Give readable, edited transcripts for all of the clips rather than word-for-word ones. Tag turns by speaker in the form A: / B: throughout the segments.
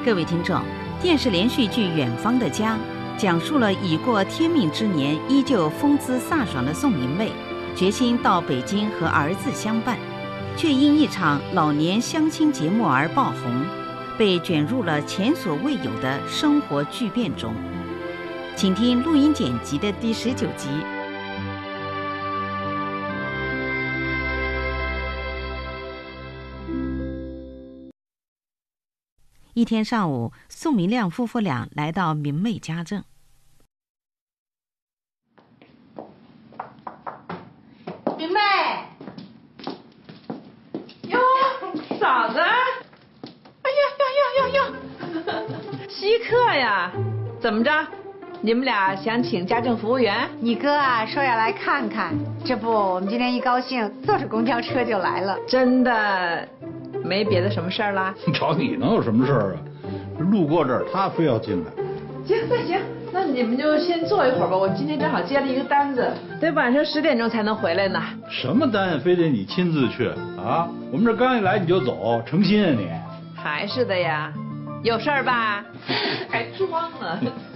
A: 各位听众，电视连续剧《远方的家》讲述了已过天命之年依旧风姿飒爽的宋明媚，决心到北京和儿子相伴，却因一场老年相亲节目而爆红，被卷入了前所未有的生活巨变中。请听录音剪辑的第19集。一天上午，宋明亮夫妇俩来到明媚家政。
B: 明媚，
C: 哟，嫂子，哎呀，稀客呀！怎么着？你们俩想请家政服务员？
B: 你哥啊说要来看看，这不，我们今天一高兴，坐着公交车就来了。
C: 真的，没别的什么事儿啦？
D: 找你能有什么事儿啊？路过这儿，他非要进来。
C: 行，那你们就先坐一会儿吧。我今天正好接了一个单子，得晚上10点钟才能回来呢。
D: 什么单非得你亲自去啊？我们这刚一来你就走，诚心啊你？
C: 还是的呀，有事儿吧？还装呢。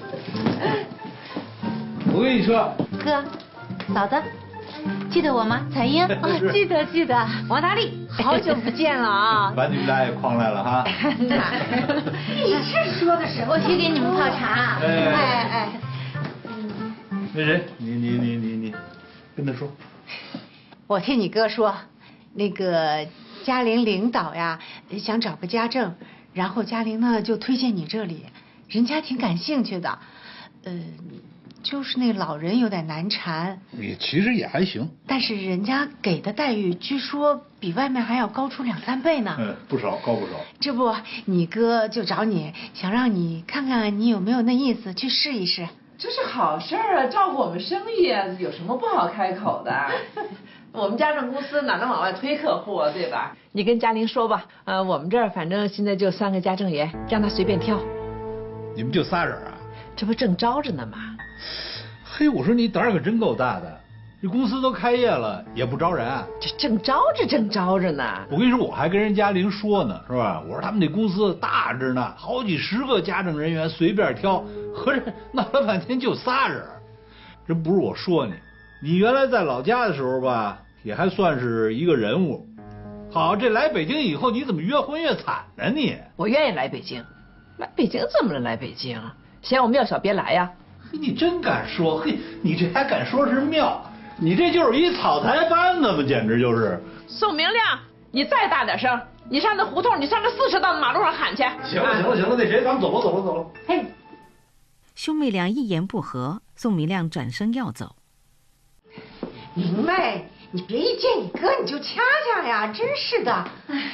D: 我跟你说，
E: 哥，嫂子，记得我吗？彩英，
B: 记得。
E: 王大力，
B: 好久不见了啊！
D: 把你们俩也诓来了哈。
B: 你这说的什么？
E: 我去给你们泡茶。
B: 哎，
D: 那谁，你跟他说。
B: 我听你哥说，那个嘉玲领导呀想找个家政，然后嘉玲呢就推荐你这里，人家挺感兴趣的。就是那老人有点难缠，
D: 其实也还行，
B: 但是人家给的待遇据说比外面还要高出2、3倍呢。
D: 不少，高不少。
B: 这不，你哥就找你，想让你看看你有没有那意思，去试一试。
C: 这是好事儿啊，照顾我们生意啊，有什么不好开口的？我们家政公司哪能往外推客户啊，对吧？你跟嘉玲说吧，我们这儿反正现在就3个家政员，让他随便挑。
D: 你们就仨人啊？
C: 这不正招着呢吗？
D: 嘿，我说你胆儿可真够大的，这公司都开业了也不招人。
C: 这正招着呢。
D: 我跟你说，我还跟人嘉玲说呢，是吧？我说他们那公司大着呢，好几10个家政人员随便挑，合着闹了半天就仨人。这不是我说你原来在老家的时候吧，也还算是一个人物。好，这来北京以后，你怎么越混越惨呢你？
C: 我愿意来北京，来北京怎么了？来北京，嫌我庙小别来呀？
D: 嘿，你真敢说！嘿，你这还敢说是庙？你这就是一草台班子嘛，简直就是！
C: 宋明亮，你再大点声，你上那胡同，你上这40道的马路上喊去。
D: 行了，那谁，咱们走了。
B: 嘿，
A: 兄妹俩一言不合，宋明亮转身要走。
B: 明媚，你别一见你哥你就掐呀，真是的。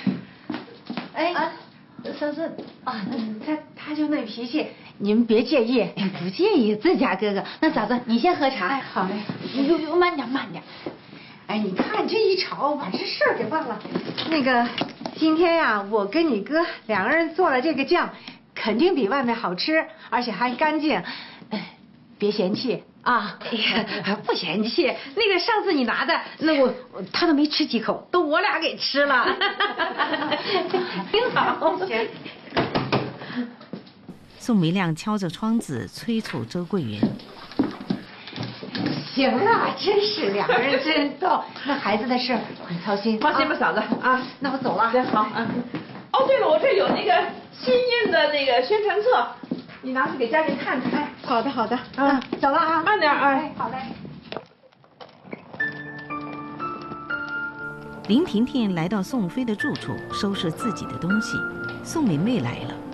B: 嫂子啊，他就那脾气，你们别介意。
E: 不介意，自家哥哥。那嫂子，你先喝茶。
B: 好嘞。
E: 哟，慢点。
B: 哎，你看这一吵，把这事儿给忘了。那个，今天呀，我跟你哥2个人做了这个酱，肯定比外面好吃，而且还干净。别嫌弃啊！
E: 不嫌弃。那个上次你拿的，那他都没吃几口，都我俩给吃了。挺好。
B: 行。
A: 宋明亮敲着窗子催促周桂云。
B: 行了，真是2个人真逗。那孩子的事你操心。
C: 放心吧，嫂子啊。
B: 那我走了。
C: 行，好。哦，对了，我这有那个新印的那个宣传册，你拿去给家里看看。
B: 好的。走了啊。
C: 慢点。
B: 好嘞。
A: 林婷婷来到宋飞的住处，收拾自己的东西。宋美美来了。